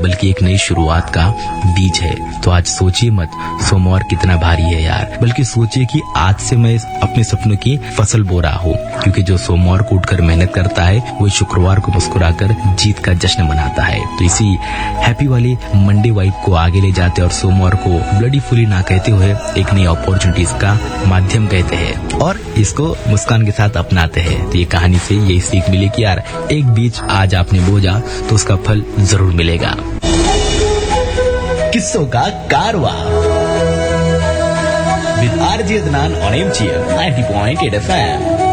बल्कि एक नई शुरुआत का बीज है। तो आज सोचिए मत सोमवार कितना भारी है यार, बल्कि सोचिए कि आज से मैं अपने सपनों की फसल बो रहा हूँ, क्योंकि जो सोमवार को उठकर मेहनत करता है वो शुक्रवार को मुस्कुराकर जीत का जश्न मनाता है। तो इसी हैप्पी वाली मंडे वाइब को आगे ले जाते और सोमवार को ब्लडी फुली ना कहते हुए एक नई अपॉर्चुनिटीज का माध्यम कहते हैं और इसको मुस्कान के साथ अपनाते हैं। तो ये कहानी से यही सीख मिली कि यार एक बीज आज आपने बोया तो उसका फल जरूर मिलेगा। किस्सों का कारवां with RJ Adnan on MGM 90.8 FM।